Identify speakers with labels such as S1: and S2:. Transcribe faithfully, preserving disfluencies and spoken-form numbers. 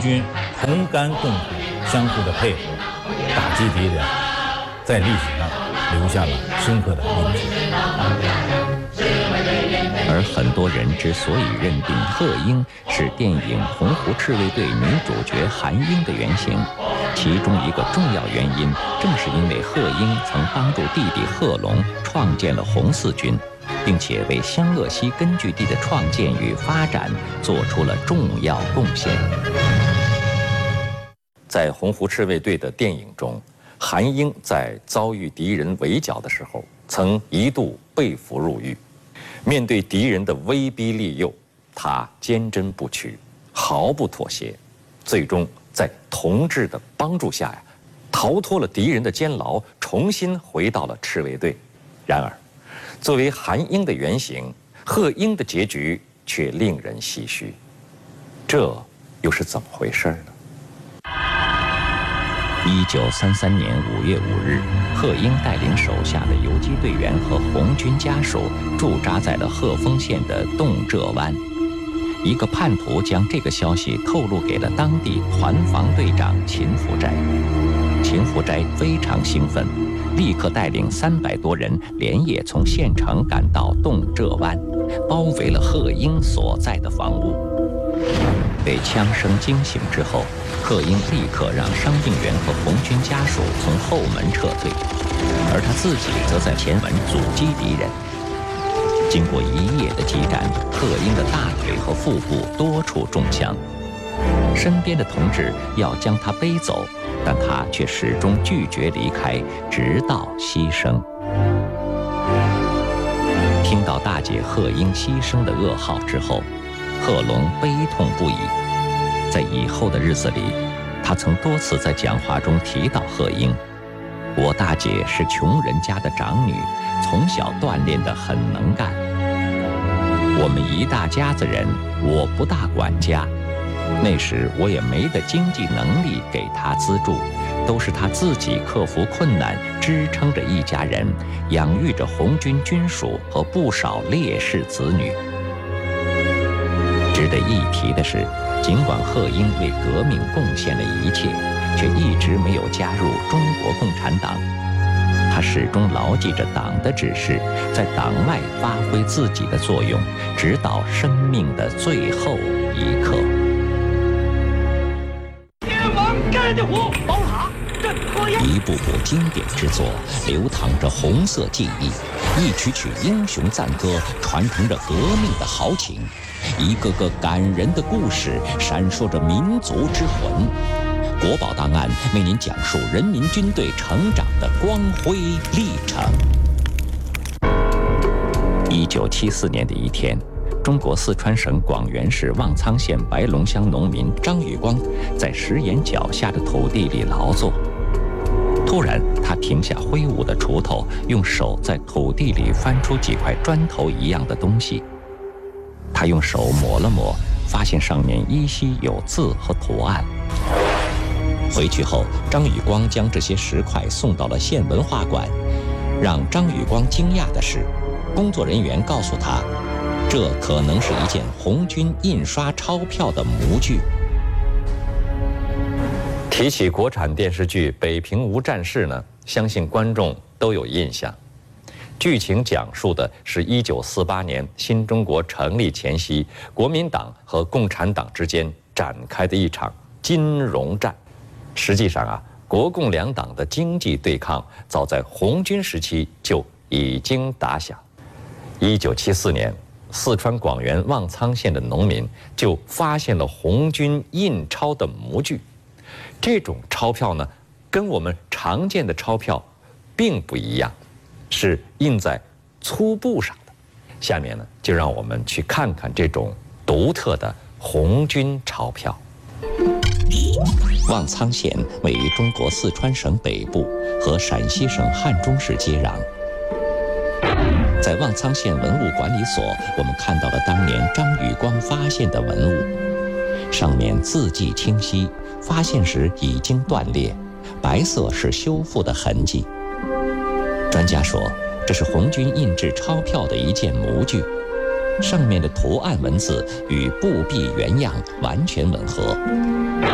S1: 军同甘共苦，相互的配合，打击敌人，在历史上留下了深刻的印记。
S2: 而很多人之所以认定贺英是电影《洪湖赤卫队》女主角韩英的原型，其中一个重要原因，正是因为贺英曾帮助弟弟贺龙创建了红四军，并且为湘鄂西根据地的创建与发展做出了重要贡献。在《洪湖赤卫队》的电影中，韩英在遭遇敌人围剿的时候，曾一度被俘入狱。面对敌人的威逼利诱，他坚贞不屈，毫不妥协，最终在同志的帮助下呀，逃脱了敌人的监牢，重新回到了赤卫队。然而，作为韩英的原型，贺英的结局却令人唏嘘。这又是怎么回事呢？一九三三年五月五日，贺英带领手下的游击队员和红军家属驻扎在了鹤峰县的洞浙湾。一个叛徒将这个消息透露给了当地团防队长秦福斋。秦福斋非常兴奋，立刻带领三百多人连夜从县城赶到洞浙湾，包围了贺英所在的房屋。被枪声惊醒之后，贺英立刻让伤病员和红军家属从后门撤退，而他自己则在前门阻击敌人。经过一夜的激战，贺英的大腿和腹部多处中枪，身边的同志要将他背走，但他却始终拒绝离开，直到牺牲。听到大姐贺英牺牲的噩耗之后，贺龙悲痛不已。在以后的日子里，他曾多次在讲话中提到贺英。我大姐是穷人家的长女，从小锻炼得很能干。我们一大家子人，我不大管家。那时我也没得经济能力给她资助，都是她自己克服困难，支撑着一家人，养育着红军军属和不少烈士子女。值得一提的是，尽管贺英为革命贡献了一切，却一直没有加入中国共产党。他始终牢记着党的指示，在党外发挥自己的作用，直到生命的最后一刻。
S3: 天王盖地虎，宝塔镇河妖。
S2: 一部部经典之作，流淌着红色记忆；一曲曲英雄赞歌，传承着革命的豪情。一个个感人的故事，闪烁着民族之魂。国宝档案为您讲述人民军队成长的光辉历程。一九七四年的一天，中国四川省广元市望苍县白龙乡农民张宇光在石岩脚下的土地里劳作。突然，他停下挥舞的锄头，用手在土地里翻出几块砖头一样的东西。他用手抹了抹，发现上面依稀有字和图案。回去后，张宇光将这些石块送到了县文化馆。让张宇光惊讶的是，工作人员告诉他，这可能是一件红军印刷钞票的模具。提起国产电视剧《北平无战事》呢，相信观众都有印象。剧情讲述的是一九四八年新中国成立前夕，国民党和共产党之间展开的一场金融战。实际上啊，国共两党的经济对抗早在红军时期就已经打响。一九七四年，四川广元望苍县的农民就发现了红军印钞的模具。这种钞票呢，跟我们常见的钞票并不一样，是印在粗布上的。下面呢，就让我们去看看这种独特的红军钞票。望苍县位于中国四川省北部，和陕西省汉中市接壤。在望苍县文物管理所，我们看到了当年张宇光发现的文物，上面字迹清晰，发现时已经断裂，白色是修复的痕迹。专家说，这是红军印制钞票的一件模具，上面的图案文字与布币原样完全吻合。